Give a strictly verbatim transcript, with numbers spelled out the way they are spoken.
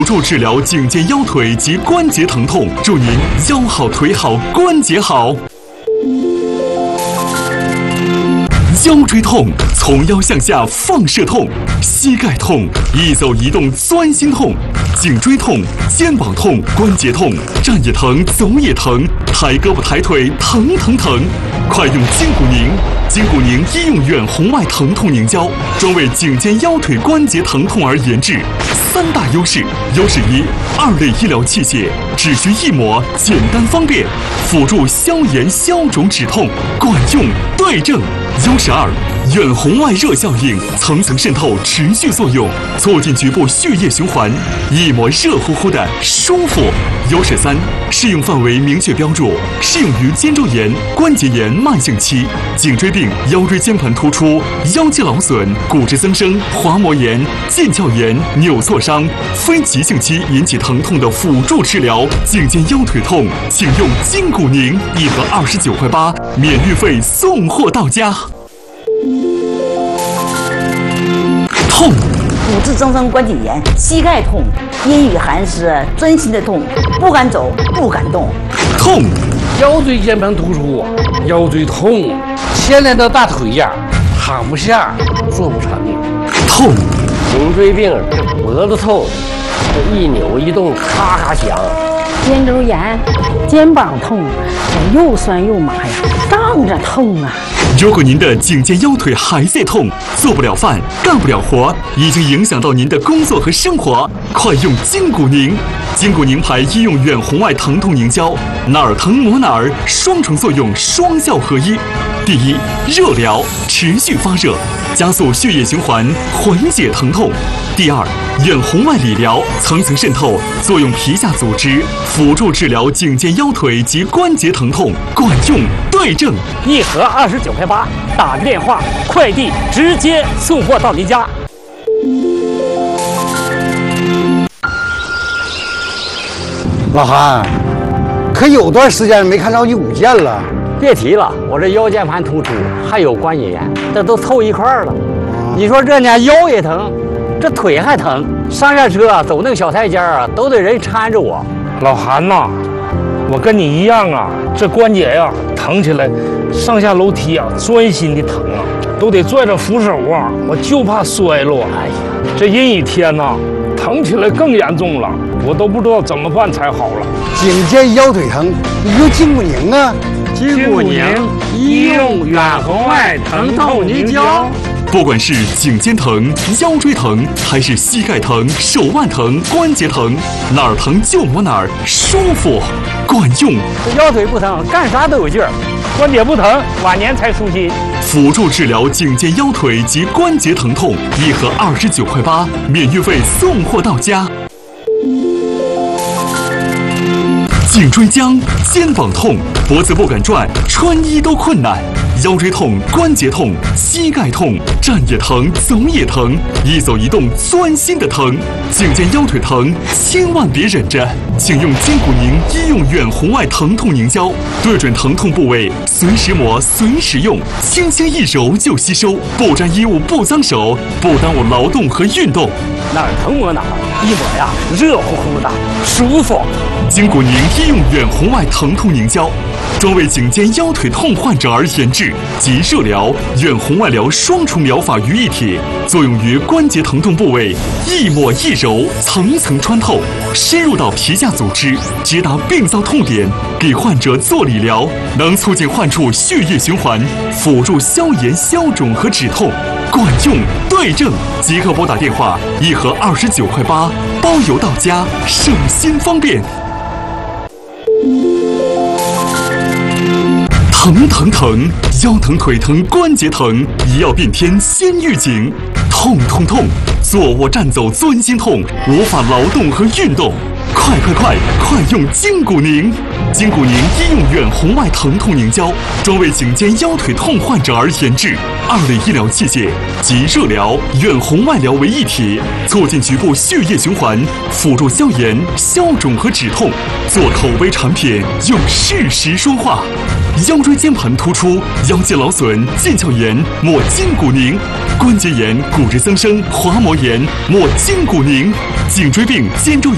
助治疗颈肩腰腿及关节疼痛，祝您腰好腿好关节好。腰椎痛，从腰向下放射痛；膝盖痛，一走一动钻心痛；颈椎痛，肩膀痛，关节痛，站也疼，走也疼，抬胳膊抬腿疼疼疼。快用筋骨宁！筋骨宁医用远红外疼痛凝胶，专为颈肩腰腿关节疼痛而研制。三大优势：优势一，二类医疗器械，只需一抹，简单方便，辅助消炎消肿止痛，管用对症。优势二，远红外热效应，层层渗透，持续作用，促进局部血液循环，一抹热乎乎的舒服。优势三，适用范围明确标注，适用于肩周炎、关节炎慢性期、颈椎病、腰椎间盘突出、腰肌劳损、骨质增生、滑膜炎、腱鞘炎、扭挫伤、非急性期引起疼痛的辅助治疗。颈肩腰腿痛，请用筋骨宁，一盒二十九块八，免运费送货到家。痛， 骨质增生关节炎、膝盖痛、阴雨寒湿、钻心的痛，不敢走，不敢动。 痛， 腰椎间盘突出，腰椎痛，牵连到大腿呀，躺不下，坐不长。 痛， 颈椎病，脖子痛，这一扭一动咔咔响。 肩周炎、肩膀痛，这又酸又麻呀，胀着痛啊。 如果您的颈肩腰腿还在痛，做不了饭，干不了活，已经影响到您的工作和生活，快用筋骨宁！筋骨宁牌医用远红外疼痛凝胶，哪儿疼抹哪儿，双重作用，双效合一。第一，热疗，持续发热，加速血液循环，缓解疼痛。第二，远红外理疗，层层渗透，作用皮下组织，辅助治疗颈肩腰腿及关节疼痛，管用对症。 一盒二十九块八，打个电话，快递直接送货到您家。 老韩，可有段时间没看着你舞剑了。 别提了，我这腰间盘突出，还有关节炎，这都凑一块儿了。你说这呢，腰也疼，这腿还疼，上下车走那个小台阶啊，都得人搀着我。 老韩呐，我跟你一样啊，这关节呀疼起来，上下楼梯啊钻心的疼啊，都得拽着扶手啊，我就怕摔落。哎呀，这阴雨天呐，疼起来更严重了，我都不知道怎么办才好了。 颈肩腰腿疼，你用筋骨宁啊。 筋骨宁医用远红外疼痛凝胶。 不管是颈肩疼、腰椎疼，还是膝盖疼、手腕疼、关节疼，哪儿疼就抹哪儿，舒服，管用。 这腰腿不疼，干啥都有劲儿；关节不疼，晚年才舒心。 辅助治疗颈肩腰腿及关节疼痛，一盒二十九块八，免运费送货到家。颈椎僵、肩膀痛、脖子不敢转、穿衣都困难；腰椎痛、关节痛、膝盖痛，站也疼，走也疼，一走一动钻心的疼；颈肩腰腿疼，千万别忍着，请用筋骨宁医用远红外疼痛凝胶，对准疼痛部位，随时抹，随时用，轻轻一揉就吸收，不沾衣物，不脏手，不耽误劳动和运动。 哪儿疼抹哪儿，一抹呀，热乎乎的，舒服。 筋骨宁医用远红外疼痛凝胶，专为颈肩腰腿痛患者而研制，集热疗、远红外疗双重疗法于一体，作用于关节疼痛部位，一抹一揉，层层穿透，深入到皮下组织，直达病灶痛点，给患者做理疗，能促进患处血液循环，辅助消炎消肿和止痛，管用对症。即刻拨打电话，一盒二十九块八，包邮到家，省心方便。疼疼疼，腰疼腿疼关节疼，一药变天先预警。痛痛痛，坐卧站走钻心痛，无法劳动和运动。快快快，快用筋骨宁！筋骨宁医用远红外疼痛凝胶，专为颈肩腰腿痛患者而研制，二类医疗器械集热疗、远红外疗为一体，促进局部血液循环，辅助消炎、消肿和止痛。做口碑产品，用事实说话。腰椎间盘突出、腰肌劳损、腱鞘炎，抹筋骨宁；关节炎、骨质增生、滑膜炎，抹筋骨宁；颈椎病、肩周炎。